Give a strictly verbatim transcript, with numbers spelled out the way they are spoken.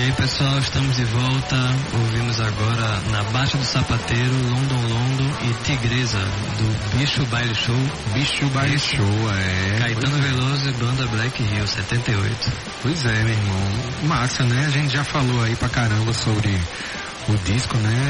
E aí, pessoal, estamos de volta. Ouvimos agora Na Baixa do Sapateiro, London London e Tigresa, do Bicho Baile Show. Bicho Baile Esse, Show, é. Caetano Veloso e banda Black Hill, setenta e oito. Pois é, meu irmão. Massa, né? A gente já falou aí pra caramba sobre o disco, né?